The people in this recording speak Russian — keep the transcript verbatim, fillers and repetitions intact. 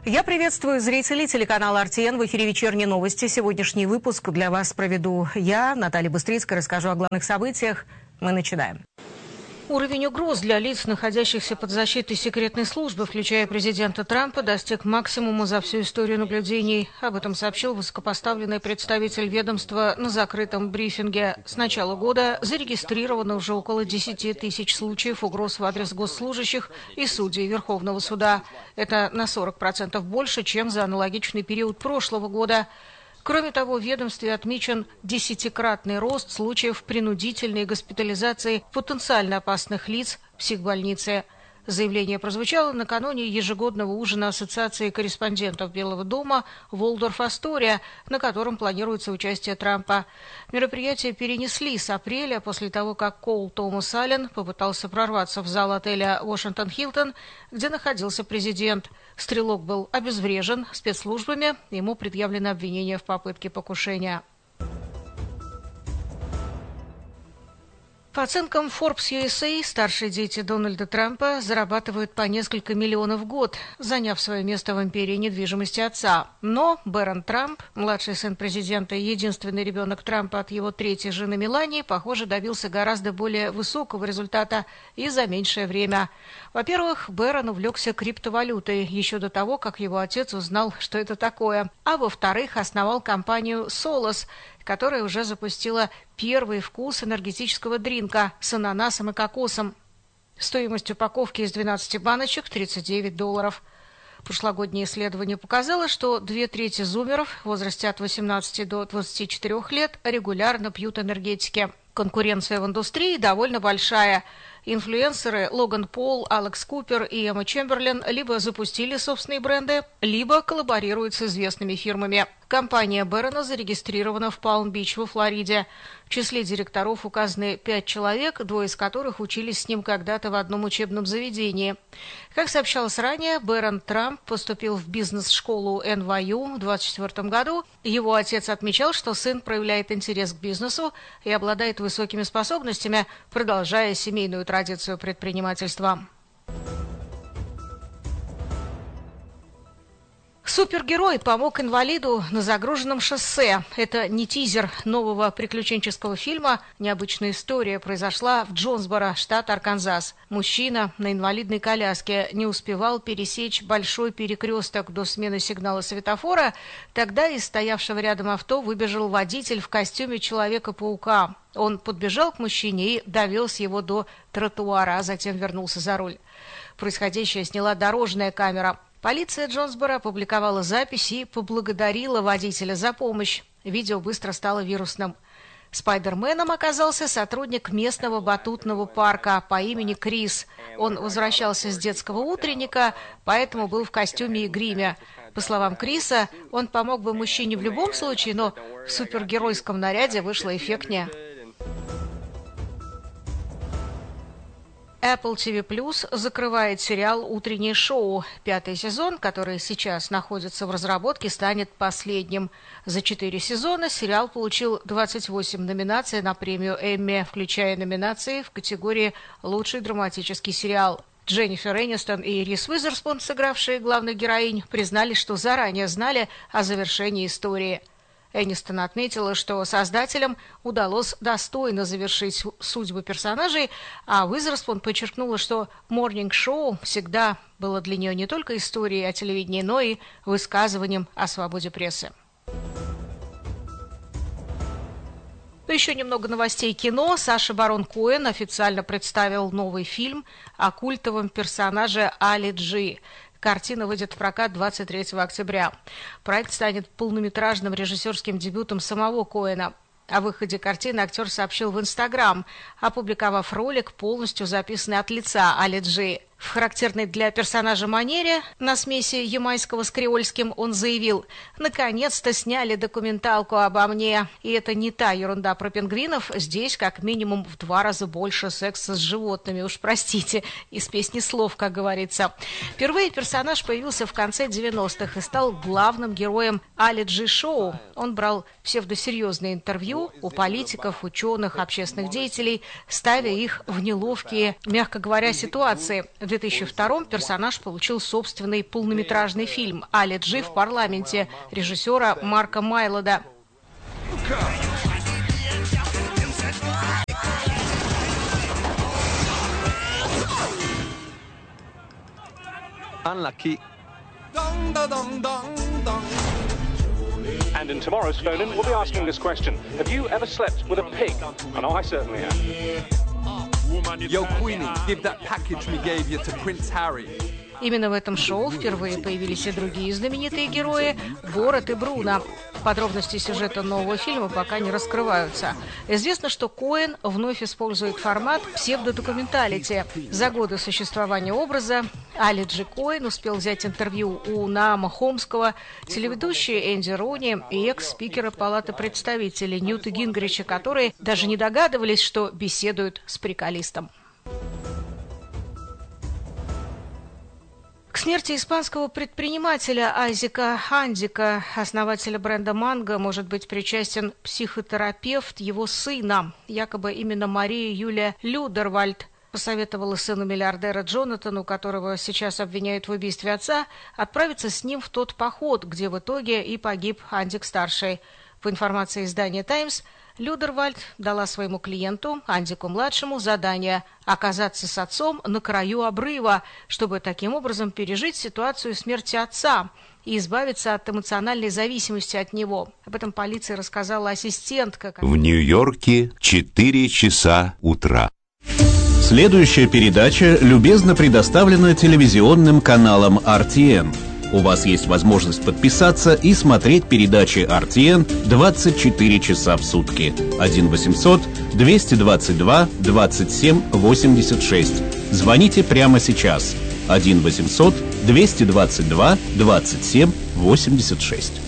Я приветствую зрителей телеканала эр тэ эн. В эфире «Вечерние новости». Сегодняшний выпуск для вас проведу я, Наталья Быстрицкая, расскажу о главных событиях. Мы начинаем. Уровень угроз для лиц, находящихся под защитой секретной службы, включая президента Трампа, достиг максимума за всю историю наблюдений. Об этом сообщил высокопоставленный представитель ведомства на закрытом брифинге. С начала года зарегистрировано уже около десяти тысяч случаев угроз в адрес госслужащих и судей Верховного суда. Это на сорок процентов больше, чем за аналогичный период прошлого года. Кроме того, в ведомстве отмечен десятикратный рост случаев принудительной госпитализации потенциально опасных лиц в психбольнице. Заявление прозвучало накануне ежегодного ужина Ассоциации корреспондентов Белого дома «Волдорф-Астория», на котором планируется участие Трампа. Мероприятие перенесли с апреля после того, как Коул Томас Аллен попытался прорваться в зал отеля «Вашингтон Хилтон», где находился президент. Стрелок был обезврежен спецслужбами, ему предъявлено обвинение в попытке покушения. По оценкам Forbes ю эс эй, старшие дети Дональда Трампа зарабатывают по несколько миллионов в год, заняв свое место в империи недвижимости отца. Но Бэрон Трамп, младший сын президента и единственный ребенок Трампа от его третьей жены Мелании, похоже, добился гораздо более высокого результата и за меньшее время. Во-первых, Бэрон увлекся криптовалютой еще до того, как его отец узнал, что это такое. А во-вторых, основал компанию Solos, которая уже запустила первый вкус энергетического дринка с ананасом и кокосом. Стоимость упаковки из двенадцати баночек – тридцать девять долларов. Прошлогоднее исследование показало, что две трети зумеров в возрасте от восемнадцати до двадцати четырёх лет регулярно пьют энергетики. Конкуренция в индустрии довольно большая. Инфлюенсеры Логан Пол, Алекс Купер и Эмма Чемберлен либо запустили собственные бренды, либо коллаборируют с известными фирмами. Компания Бэрона зарегистрирована в Палм-Бич во Флориде. В числе директоров указаны пять человек, двое из которых учились с ним когда-то в одном учебном заведении. Как сообщалось ранее, Бэрон Трамп поступил в бизнес-школу эн вай ю в двадцать четвёртом году. Его отец отмечал, что сын проявляет интерес к бизнесу и обладает высокими способностями, продолжая семейную традицию предпринимательства. Супергерой помог инвалиду на загруженном шоссе. Это не тизер нового приключенческого фильма. Необычная история произошла в Джонсборо, штат Арканзас. Мужчина на инвалидной коляске не успевал пересечь большой перекресток до смены сигнала светофора. Тогда из стоявшего рядом авто выбежал водитель в костюме Человека-паука. Он подбежал к мужчине и довез его до тротуара, а затем вернулся за руль. Происходящее сняла дорожная камера. Полиция Джонсборо опубликовала запись и поблагодарила водителя за помощь. Видео быстро стало вирусным. Спайдерменом оказался сотрудник местного батутного парка по имени Крис. Он возвращался с детского утренника, поэтому был в костюме и гриме. По словам Криса, он помог бы мужчине в любом случае, но в супергеройском наряде вышло эффектнее. Apple ти ви плюс закрывает сериал «Утреннее шоу». Пятый сезон, который сейчас находится в разработке, станет последним. За четыре сезона сериал получил двадцать восемь номинаций на премию Эмми, включая номинации в категории «Лучший драматический сериал». Дженнифер Энистон и Риз Уизерспун, сыгравшие главных героинь, признали, что заранее знали о завершении истории. Энистон отметила, что создателям удалось достойно завершить судьбу персонажей, а Уизерспун подчеркнула, что «Морнинг-шоу» всегда было для нее не только историей о телевидении, но и высказыванием о свободе прессы. Еще немного новостей кино. Саша Барон Коэн официально представил новый фильм о культовом персонаже Али Джи. Картина выйдет в прокат двадцать третьего октября. Проект станет полнометражным режиссерским дебютом самого Коэна. О выходе картины актер сообщил в Инстаграм, опубликовав ролик, полностью записанный от лица Али Джи. В характерной для персонажа манере, на смеси ямайского с креольским, он заявил: «Наконец-то сняли документалку обо мне. И это не та ерунда про пингвинов. Здесь как минимум в два раза больше секса с животными. Уж простите, из песни слов, как говорится». Впервые персонаж появился в конце девяностых и стал главным героем Али Джи Шоу. Он брал псевдосерьезные интервью у политиков, ученых, общественных деятелей, ставя их в неловкие, мягко говоря, ситуации. В две тысячи втором персонаж получил собственный полнометражный фильм «Ali G в парламенте» режиссера Марка Майлода. Unlucky. And in tomorrow's phone-in, we'll be asking this question. Have you ever slept with a pig? I know I certainly have. Yo, Queenie, give that package me gave you to Prince Harry. Именно в этом шоу впервые появились и другие знаменитые герои – Борат и Бруно. Подробности сюжета нового фильма пока не раскрываются. Известно, что Коэн вновь использует формат псевдодокументалити. За годы существования образа Али Джи Коэн успел взять интервью у Наама Хомского, телеведущие Энди Роуни и экс-спикера Палаты представителей Ньюта Гингрича, которые даже не догадывались, что беседуют с приколистом. К смерти испанского предпринимателя Айзека Хандика, основателя бренда «Манго», может быть причастен психотерапевт его сына. Якобы именно Мария Юлия Людервальд посоветовала сыну миллиардера Джонатану, которого сейчас обвиняют в убийстве отца, отправиться с ним в тот поход, где в итоге и погиб Андик-старший. По информации издания «Таймс», Людервальд дала своему клиенту, Андику-младшему, задание оказаться с отцом на краю обрыва, чтобы таким образом пережить ситуацию смерти отца и избавиться от эмоциональной зависимости от него. Об этом полиции рассказала ассистентка. В Нью-Йорке четыре часа утра. Следующая передача любезно предоставлена телевизионным каналом ар ти эн. У вас есть возможность подписаться и смотреть передачи ар ти эн двадцать четыре часа в сутки. один восемьсот двести двадцать два двадцать семь восемьдесят шесть. Звоните прямо сейчас. один восемьсот двести двадцать два двадцать семь восемьдесят шесть.